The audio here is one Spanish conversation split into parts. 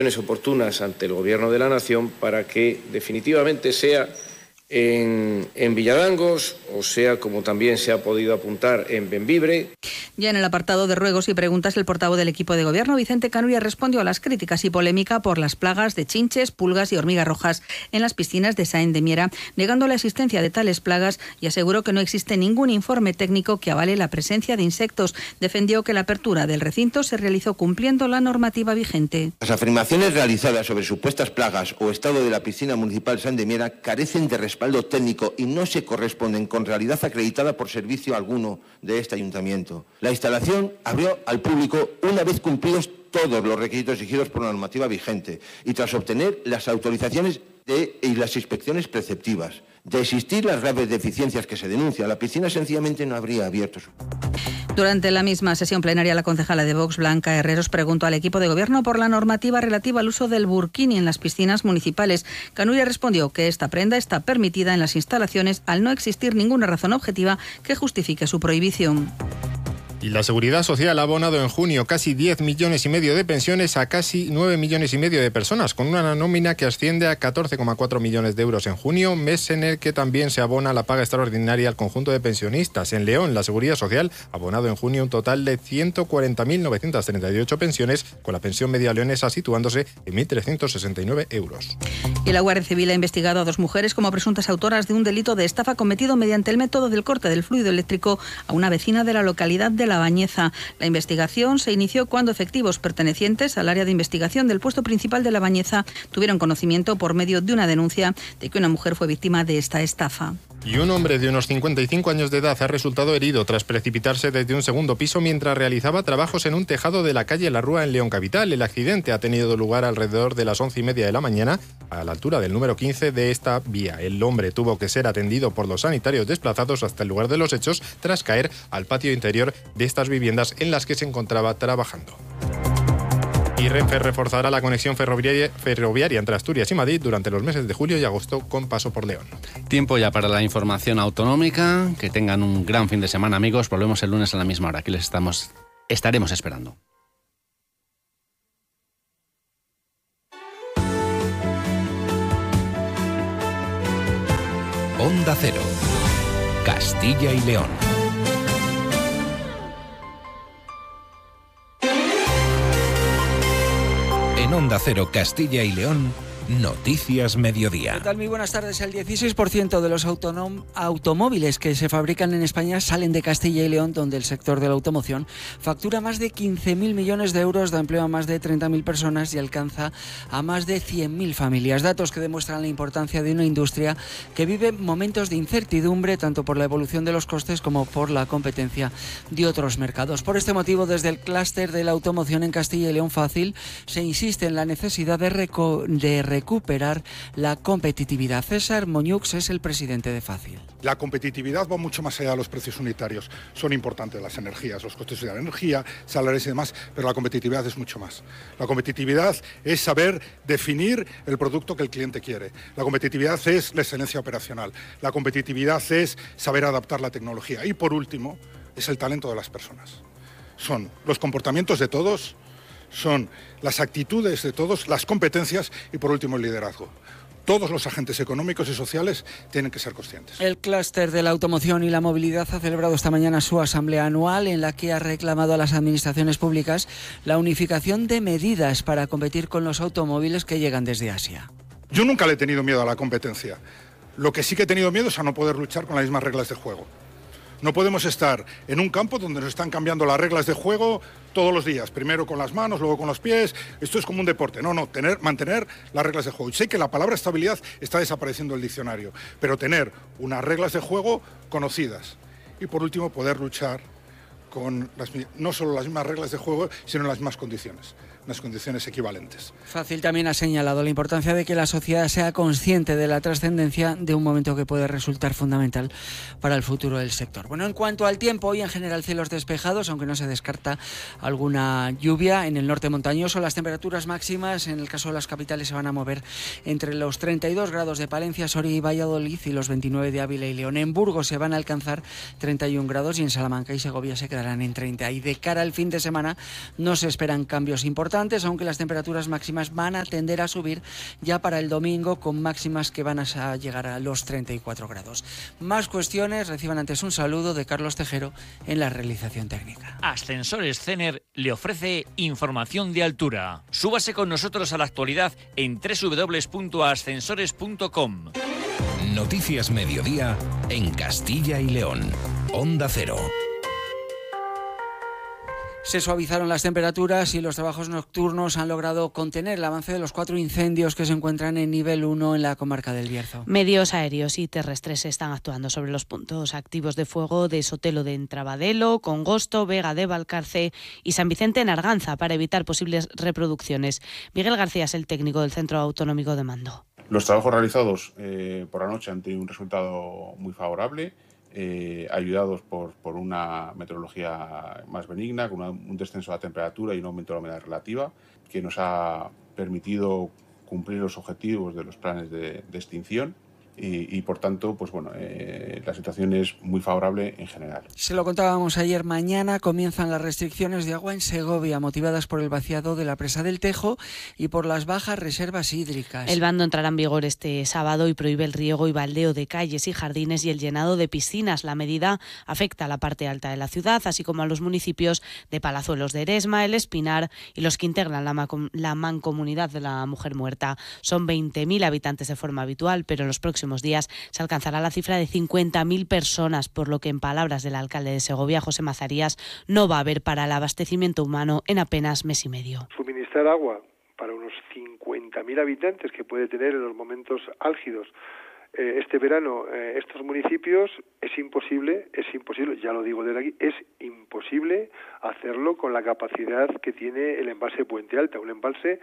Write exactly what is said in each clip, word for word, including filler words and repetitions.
oportunas ante el Gobierno de la Nación para que definitivamente sea en, en Villadangos o sea, como también se ha podido apuntar, en Bembibre. Ya en el apartado de ruegos y preguntas, el portavoz del equipo de gobierno, Vicente Canuria, respondió a las críticas y polémica por las plagas de chinches, pulgas y hormigas rojas en las piscinas de Sáenz de Miera, negando la existencia de tales plagas y aseguró que no existe ningún informe técnico que avale la presencia de insectos. Defendió que la apertura del recinto se realizó cumpliendo la normativa vigente. Las afirmaciones realizadas sobre supuestas plagas o estado de la piscina municipal Sáenz de Miera carecen de respaldo técnico y no se corresponden con realidad acreditada por servicio alguno de este ayuntamiento. La instalación abrió al público una vez cumplidos todos los requisitos exigidos por la normativa vigente y tras obtener las autorizaciones de, y las inspecciones preceptivas. De existir las graves deficiencias que se denuncian, la piscina sencillamente no habría abierto su... Durante la misma sesión plenaria, la concejala de Vox, Blanca Herreros, preguntó al equipo de gobierno por la normativa relativa al uso del burkini en las piscinas municipales. Canuria respondió que esta prenda está permitida en las instalaciones al no existir ninguna razón objetiva que justifique su prohibición. Y la Seguridad Social ha abonado en junio casi diez millones y medio de pensiones a casi nueve millones y medio de personas, con una nómina que asciende a catorce coma cuatro millones de euros en junio, mes en el que también se abona la paga extraordinaria al conjunto de pensionistas. En León, la Seguridad Social ha abonado en junio un total de ciento cuarenta mil novecientos treinta y ocho pensiones, con la pensión media leonesa situándose en mil trescientos sesenta y nueve euros. Y la Guardia Civil ha investigado a dos mujeres como presuntas autoras de un delito de estafa cometido mediante el método del corte del fluido eléctrico a una vecina de la localidad de La Bañeza. La investigación se inició cuando efectivos pertenecientes al área de investigación del puesto principal de La Bañeza tuvieron conocimiento por medio de una denuncia de que una mujer fue víctima de esta estafa. Y un hombre de unos cincuenta y cinco años de edad ha resultado herido tras precipitarse desde un segundo piso mientras realizaba trabajos en un tejado de la calle La Rúa en León Capital. El accidente ha tenido lugar alrededor de las once y media de la mañana a la altura del número quince de esta vía. El hombre tuvo que ser atendido por los sanitarios desplazados hasta el lugar de los hechos tras caer al patio interior de estas viviendas en las que se encontraba trabajando. Y Renfe reforzará la conexión ferroviaria, ferroviaria entre Asturias y Madrid durante los meses de julio y agosto con paso por León. Tiempo ya para la información autonómica. Que tengan un gran fin de semana, amigos. Volvemos el lunes a la misma hora. Aquí les estamos, estaremos esperando. Onda Cero. Castilla y León. En Onda Cero Castilla y León, Noticias Mediodía. ¿Qué tal? Muy buenas tardes. El dieciséis por ciento de los autonom- automóviles que se fabrican en España salen de Castilla y León, donde el sector de la automoción factura más de quince mil millones de euros, da empleo a más de treinta mil personas y alcanza a más de cien mil familias. Datos que demuestran la importancia de una industria que vive momentos de incertidumbre, tanto por la evolución de los costes como por la competencia de otros mercados. Por este motivo, desde el clúster de la automoción en Castilla y León Fácil, se insiste en la necesidad de, reco- de recuperar la competitividad. César Moñux es el presidente de Fácil. La competitividad va mucho más allá de los precios unitarios. Son importantes las energías, los costes de la energía, salarios y demás, pero la competitividad es mucho más. La competitividad es saber definir el producto que el cliente quiere. La competitividad es la excelencia operacional. La competitividad es saber adaptar la tecnología. Y por último, es el talento de las personas. Son los comportamientos de todos, son las actitudes de todos, las competencias y por último el liderazgo. Todos los agentes económicos y sociales tienen que ser conscientes. El clúster de la automoción y la movilidad ha celebrado esta mañana su asamblea anual en la que ha reclamado a las administraciones públicas la unificación de medidas para competir con los automóviles que llegan desde Asia. Yo nunca le he tenido miedo a la competencia. Lo que sí que he tenido miedo es a no poder luchar con las mismas reglas de juego. No podemos estar en un campo donde nos están cambiando las reglas de juego todos los días, primero con las manos, luego con los pies. Esto es como un deporte. No, no, tener, mantener las reglas de juego. Y sé que la palabra estabilidad está desapareciendo del diccionario, pero tener unas reglas de juego conocidas. Y por último, poder luchar con las, no solo las mismas reglas de juego, sino las mismas condiciones. Unas condiciones equivalentes. Fácil también ha señalado la importancia de que la sociedad sea consciente de la trascendencia de un momento que puede resultar fundamental para el futuro del sector. Bueno, en cuanto al tiempo, hoy en general cielos despejados, aunque no se descarta alguna lluvia en el norte montañoso. Las temperaturas máximas, en el caso de las capitales, se van a mover entre los treinta y dos grados de Palencia, Soria y Valladolid y los veintinueve de Ávila y León. En Burgos se van a alcanzar treinta y un grados y en Salamanca y Segovia se quedarán en treinta. Y de cara al fin de semana no se esperan cambios importantes importantes, aunque las temperaturas máximas van a tender a subir ya para el domingo, con máximas que van a llegar a los treinta y cuatro grados. Más cuestiones, reciban antes un saludo de Carlos Tejero en la realización técnica. Ascensores Cener le ofrece información de altura. Súbase con nosotros a la actualidad en doble u doble u doble u punto ascensores punto com. Noticias Mediodía en Castilla y León. Onda Cero. Se suavizaron las temperaturas y los trabajos nocturnos han logrado contener el avance de los cuatro incendios que se encuentran en nivel uno en la comarca del Bierzo. Medios aéreos y terrestres están actuando sobre los puntos activos de fuego de Sotelo de Entrabadelo, Congosto, Vega de Valcarce y San Vicente en Arganza para evitar posibles reproducciones. Miguel García es el técnico del Centro Autonómico de Mando. Los trabajos realizados eh, por la noche han tenido un resultado muy favorable. Eh, ayudados por, por una meteorología más benigna, con una, un descenso de la temperatura y un aumento de la humedad relativa, que nos ha permitido cumplir los objetivos de los planes de, de extinción. Y, y por tanto, pues bueno, eh, la situación es muy favorable en general. Se lo contábamos ayer, mañana comienzan las restricciones de agua en Segovia, motivadas por el vaciado de la presa del Tejo y por las bajas reservas hídricas. El bando entrará en vigor este sábado y prohíbe el riego y baldeo de calles y jardines y el llenado de piscinas. La medida afecta a la parte alta de la ciudad, así como a los municipios de Palazuelos de Eresma, El Espinar y los que integran la, ma- la mancomunidad de la Mujer Muerta. Son veinte mil habitantes de forma habitual, pero en los próximos días se alcanzará la cifra de cincuenta mil personas, por lo que, en palabras del alcalde de Segovia, José Mazarías, no va a haber para el abastecimiento humano en apenas mes y medio. Suministrar agua para unos cincuenta mil habitantes que puede tener en los momentos álgidos eh, este verano eh, estos municipios es imposible, es imposible, ya lo digo desde aquí, es imposible hacerlo con la capacidad que tiene el embalse Puente Alta, un embalse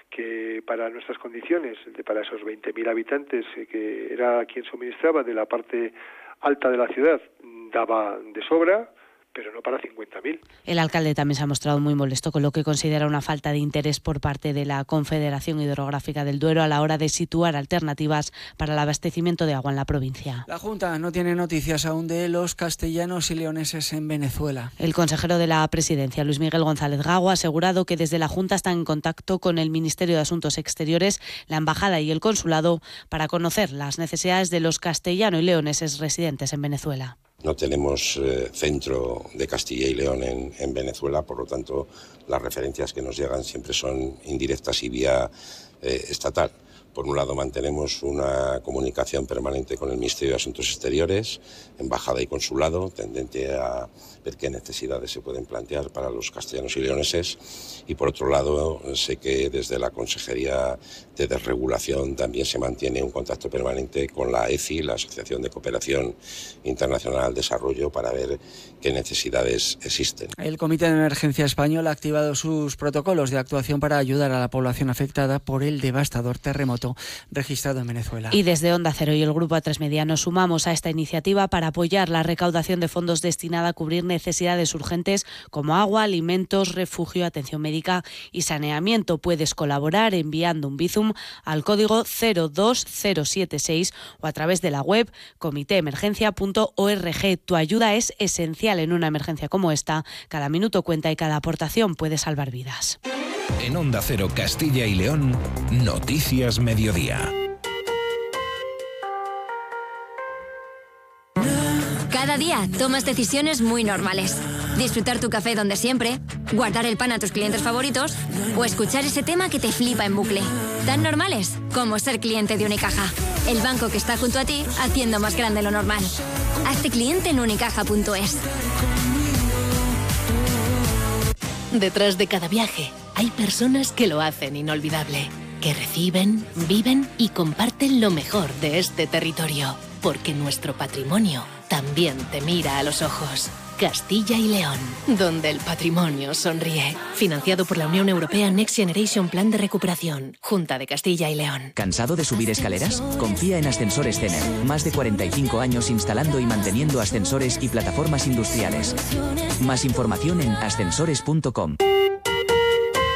que para nuestras condiciones, de para esos veinte mil habitantes, eh, que era quien suministraba de la parte alta de la ciudad, daba de sobra, pero no para cincuenta mil. El alcalde también se ha mostrado muy molesto con lo que considera una falta de interés por parte de la Confederación Hidrográfica del Duero a la hora de situar alternativas para el abastecimiento de agua en la provincia. La Junta no tiene noticias aún de los castellanos y leoneses en Venezuela. El consejero de la Presidencia, Luis Miguel González Gago, ha asegurado que desde la Junta están en contacto con el Ministerio de Asuntos Exteriores, la Embajada y el Consulado para conocer las necesidades de los castellanos y leoneses residentes en Venezuela. No tenemos eh, centro de Castilla y León en, en Venezuela, por lo tanto las referencias que nos llegan siempre son indirectas y vía eh, estatal. Por un lado, mantenemos una comunicación permanente con el Ministerio de Asuntos Exteriores, Embajada y Consulado, tendente a ver qué necesidades se pueden plantear para los castellanos y leoneses. Y por otro lado, sé que desde la Consejería de Desregulación también se mantiene un contacto permanente con la E C I, la Asociación de Cooperación Internacional al Desarrollo, para ver qué necesidades existen. El Comité de Emergencia Español ha activado sus protocolos de actuación para ayudar a la población afectada por el devastador terremoto registrado en Venezuela. Y desde Onda Cero y el Grupo A tres Media nos sumamos a esta iniciativa para apoyar la recaudación de fondos destinada a cubrir necesidades urgentes como agua, alimentos, refugio, atención médica y saneamiento. Puedes colaborar enviando un Bizum al código cero dos cero siete seis o a través de la web comité emergencia punto org. Tu ayuda es esencial en una emergencia como esta. Cada minuto cuenta y cada aportación puede salvar vidas. En Onda Cero Castilla y León, Noticias Mediodía. Cada día tomas decisiones muy normales. Disfrutar tu café donde siempre, guardar el pan a tus clientes favoritos o escuchar ese tema que te flipa en bucle. Tan normales como ser cliente de Unicaja, el banco que está junto a ti haciendo más grande lo normal. Hazte cliente en unicaja punto es. Detrás de cada viaje hay personas que lo hacen inolvidable, que reciben, viven y comparten lo mejor de este territorio, porque nuestro patrimonio también te mira a los ojos. Castilla y León, donde el patrimonio sonríe. Financiado por la Unión Europea Next Generation Plan de Recuperación. Junta de Castilla y León. ¿Cansado de subir escaleras? Confía en Ascensores Cener. Más de cuarenta y cinco años instalando y manteniendo ascensores y plataformas industriales. Más información en ascensores punto com.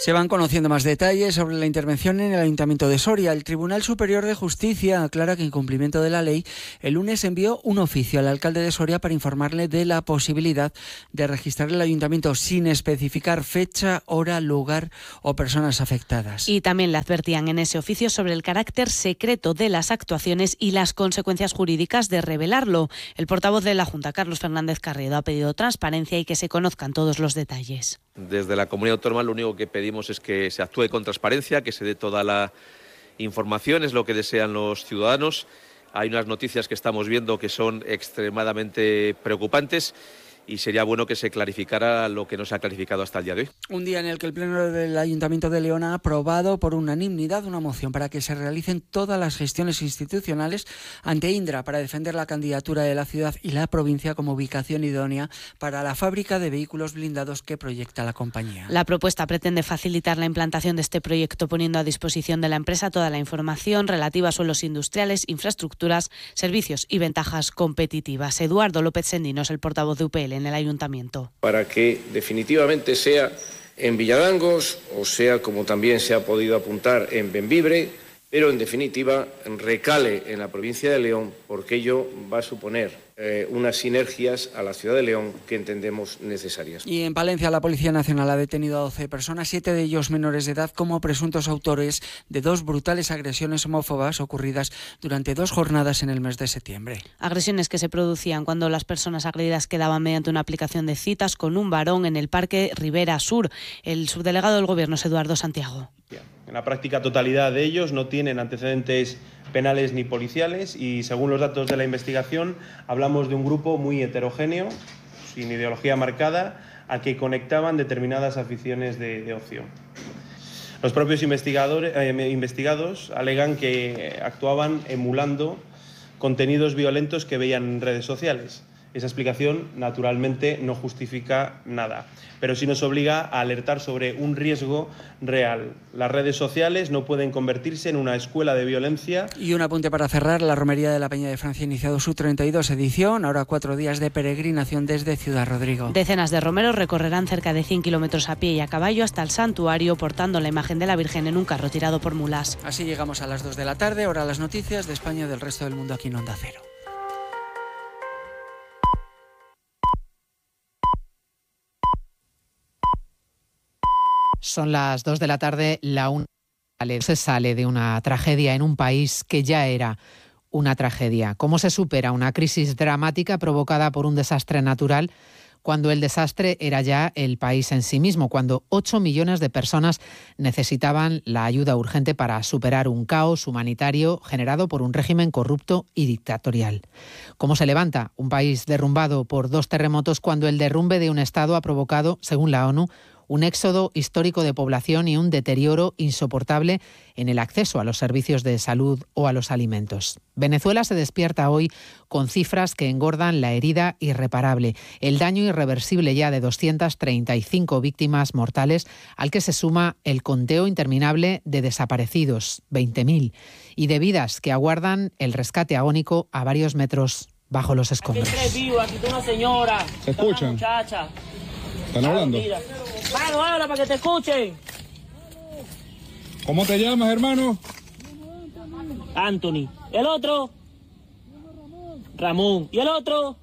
Se van conociendo más detalles sobre la intervención en el Ayuntamiento de Soria. El Tribunal Superior de Justicia aclara que en cumplimiento de la ley, el lunes envió un oficio al alcalde de Soria para informarle de la posibilidad de registrar el ayuntamiento sin especificar fecha, hora, lugar o personas afectadas. Y también le advertían en ese oficio sobre el carácter secreto de las actuaciones y las consecuencias jurídicas de revelarlo. El portavoz de la Junta, Carlos Fernández Carriedo, ha pedido transparencia y que se conozcan todos los detalles. Desde la Comunidad Autónoma lo único que pedimos es que se actúe con transparencia, que se dé toda la información, es lo que desean los ciudadanos. Hay unas noticias que estamos viendo que son extremadamente preocupantes y sería bueno que se clarificara lo que no se ha clarificado hasta el día de hoy. Un día en el que el Pleno del Ayuntamiento de León ha aprobado por unanimidad una moción para que se realicen todas las gestiones institucionales ante Indra para defender la candidatura de la ciudad y la provincia como ubicación idónea para la fábrica de vehículos blindados que proyecta la compañía. La propuesta pretende facilitar la implantación de este proyecto poniendo a disposición de la empresa toda la información relativa a suelos industriales, infraestructuras, servicios y ventajas competitivas. Eduardo López Sendinos, el portavoz de U P L en el Ayuntamiento. Para que definitivamente sea en Villadangos o sea, como también se ha podido apuntar, en Bembibre, pero en definitiva recale en la provincia de León, porque ello va a suponer eh, unas sinergias a la ciudad de León que entendemos necesarias. Y en Palencia la Policía Nacional ha detenido a doce personas, siete de ellos menores de edad, como presuntos autores de dos brutales agresiones homófobas ocurridas durante dos jornadas en el mes de septiembre. Agresiones que se producían cuando las personas agredidas quedaban mediante una aplicación de citas con un varón en el Parque Ribera Sur. El subdelegado del Gobierno es Eduardo Santiago. En la práctica totalidad de ellos no tienen antecedentes penales ni policiales y, según los datos de la investigación, hablamos de un grupo muy heterogéneo, sin ideología marcada, a que conectaban determinadas aficiones de, de ocio. Los propios investigadores, eh, investigados alegan que actuaban emulando contenidos violentos que veían en redes sociales. Esa explicación, naturalmente, no justifica nada, pero sí nos obliga a alertar sobre un riesgo real. Las redes sociales no pueden convertirse en una escuela de violencia. Y un apunte para cerrar, la Romería de la Peña de Francia ha iniciado su treinta y dos edición, ahora cuatro días de peregrinación desde Ciudad Rodrigo. Decenas de romeros recorrerán cerca de cien kilómetros a pie y a caballo hasta el santuario, portando la imagen de la Virgen en un carro tirado por mulas. Así llegamos a las dos de la tarde, ahora las noticias de España y del resto del mundo aquí en Onda Cero. Son las dos de la tarde, la una se sale de una tragedia en un país que ya era una tragedia. ¿Cómo se supera una crisis dramática provocada por un desastre natural cuando el desastre era ya el país en sí mismo, cuando ocho millones de personas necesitaban la ayuda urgente para superar un caos humanitario generado por un régimen corrupto y dictatorial? ¿Cómo se levanta un país derrumbado por dos terremotos cuando el derrumbe de un Estado ha provocado, según la ONU, un éxodo histórico de población y un deterioro insoportable en el acceso a los servicios de salud o a los alimentos? Venezuela se despierta hoy con cifras que engordan la herida irreparable, el daño irreversible ya de doscientas treinta y cinco víctimas mortales, al que se suma el conteo interminable de desaparecidos, veinte mil, y de vidas que aguardan el rescate agónico a varios metros bajo los escombros. Aquí hay tres vivos, aquí está una señora. ¿Se escuchan? Una muchacha. ¿Están hablando? Mano, habla para que te escuchen. ¿Cómo te llamas, hermano? Anthony. ¿El otro? Ramón. ¿Y el otro?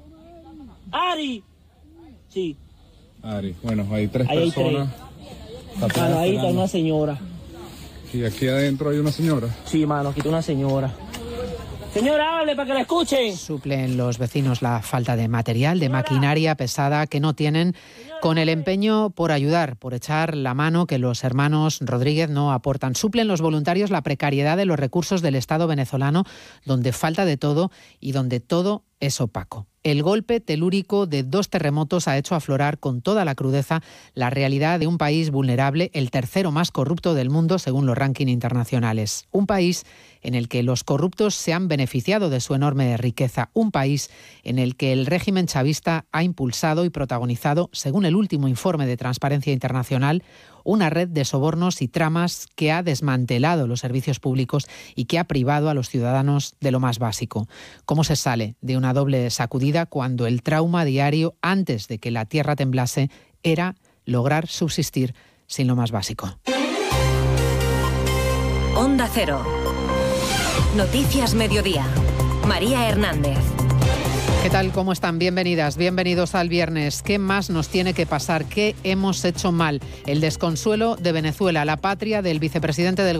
Ari. Sí. Ari. Bueno, hay tres ahí personas. Hay tres. Mano, ahí está una señora. ¿Y aquí adentro hay una señora? Sí, mano, aquí está una señora. Señora, hable para que la escuchen. Suplen los vecinos la falta de material, de maquinaria pesada que no tienen, con el empeño por ayudar, por echar la mano que los hermanos Rodríguez no aportan. Suplen los voluntarios la precariedad de los recursos del Estado venezolano, donde falta de todo y donde todo es opaco. El golpe telúrico de dos terremotos ha hecho aflorar con toda la crudeza la realidad de un país vulnerable, el tercero más corrupto del mundo según los rankings internacionales. Un país en el que los corruptos se han beneficiado de su enorme riqueza. Un país en el que el régimen chavista ha impulsado y protagonizado, según el último informe de Transparencia Internacional, una red de sobornos y tramas que ha desmantelado los servicios públicos y que ha privado a los ciudadanos de lo más básico. ¿Cómo se sale de una doble sacudida cuando el trauma diario, antes de que la tierra temblase, era lograr subsistir sin lo más básico. Onda Cero. Noticias Mediodía. María Hernández. ¿Qué tal? ¿Cómo están? Bienvenidas, bienvenidos al viernes. ¿Qué más nos tiene que pasar? ¿Qué hemos hecho mal? El desconsuelo de Venezuela, la patria del vicepresidente del